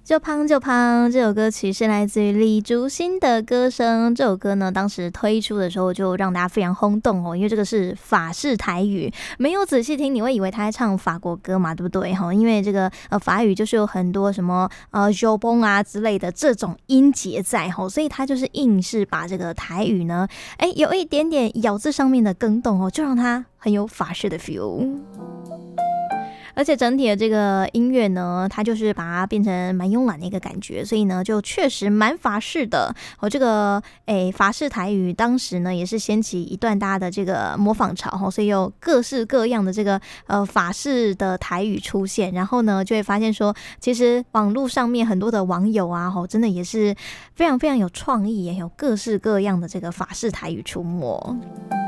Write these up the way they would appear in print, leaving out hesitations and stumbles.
就胖就胖这首歌曲是来自于李竹新的歌声。这首歌呢，当时推出的时候就让大家非常轰动哦，因为这个是法式台语，没有仔细听你会以为他在唱法国歌嘛，对不对？因为这个法语就是有很多什么jobon 啊之类的这种音节在，所以他就是硬是把这个台语呢，有一点点咬字上面的更动哦，就让它很有法式的 feel。而且整体的这个音乐呢，它就是把它变成蛮慵懒的一个感觉，所以呢，就确实蛮法式的。这个法式台语当时呢，也是掀起一段大家的这个模仿潮，所以有各式各样的这个法式的台语出现。然后呢，就会发现说，其实网络上面很多的网友啊，真的也是非常非常有创意，也有各式各样的这个法式台语出没。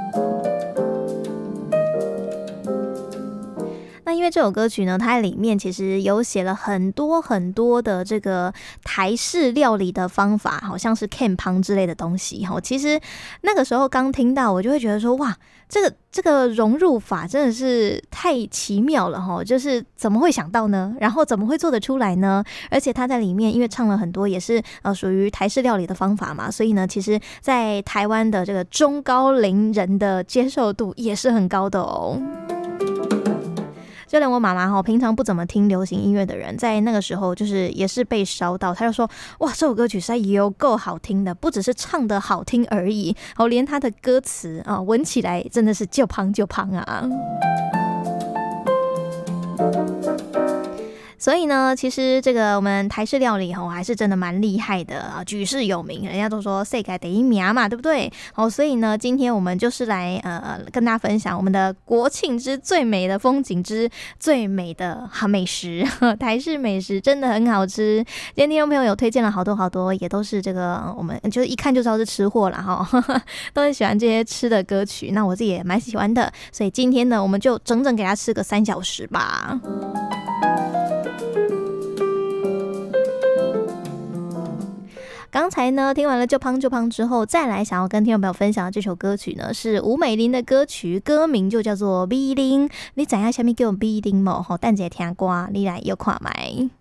那因为这首歌曲呢，它在里面其实有写了很多很多的这个台式料理的方法，好像是 can 汤之类的东西。其实那个时候刚听到，我就会觉得说，哇，这个融入法真的是太奇妙了，就是怎么会想到呢？然后怎么会做得出来呢？而且他在里面因为唱了很多也是属于台式料理的方法嘛，所以呢，其实在台湾的这个中高龄人的接受度也是很高的哦。就连我妈妈平常不怎么听流行音乐的人，在那个时候就是也是被烧到，她就说哇，这首歌曲实在有够好听的，不只是唱得好听而已，连它的歌词啊，闻起来真的是就胖就胖啊。所以呢，其实这个我们台式料理还是真的蛮厉害的啊，举世有名，人家都说世界第一名嘛，对不对？所以呢，今天我们就是来跟大家分享我们的国庆之最美的风景之最美的美食，台式美食真的很好吃。今天听众朋友有推荐了好多好多，也都是这个我们就是一看就知道是吃货啦都很喜欢这些吃的歌曲，那我自己也蛮喜欢的，所以今天呢，我们就整整给他吃个3小时吧。刚才呢听完了就胖就胖之后，再来想要跟听众朋友分享的这首歌曲呢，是吴美玲的歌曲，歌名就叫做《美玲》。你知道什么叫美玲吗？等一下听歌，你来又看麦。